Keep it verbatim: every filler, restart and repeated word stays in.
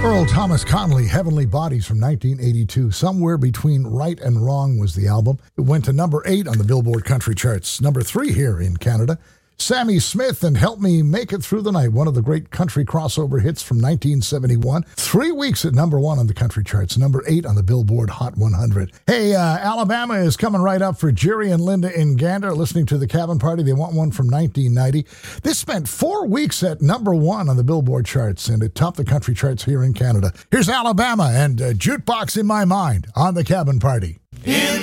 Earl Thomas Conley, Heavenly Bodies from nineteen eighty-two. Somewhere Between Right and Wrong was the album. It went to number eight on the Billboard Country Charts, number three here in Canada. Sammy Smith and Help Me Make It Through the Night, one of the great country crossover hits from nineteen seventy-one. Three weeks at number one on the country charts, number eight on the Billboard Hot one hundred. Hey, uh, Alabama is coming right up for Jerry and Linda in Gander, listening to the Cabin Party. They want one from nineteen ninety. This spent four weeks at number one on the Billboard charts, and it topped the country charts here in Canada. Here's Alabama and uh, Jukebox in My Mind on the Cabin Party. In